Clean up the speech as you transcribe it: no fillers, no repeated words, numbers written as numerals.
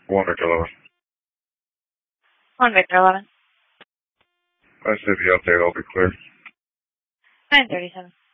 1 Victor 11. 1 Victor 11. I said the update, I'll be clear. 937.